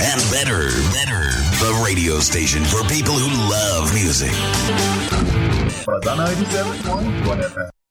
and better. The radio station for people who love music. But on 97.1 FM.